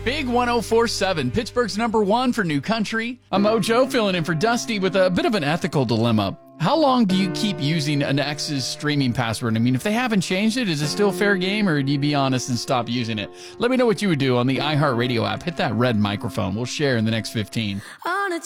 Big 104.7, Pittsburgh's #1 for new country. I'm Mojo filling in for Dusty with a bit of an ethical dilemma. How long do you keep using an ex's streaming password? I mean, if they haven't changed it, is it still fair game, or do you be honest and stop using it? Let me know what you would do on the iHeartRadio app. Hit that red microphone. We'll share in the next 15.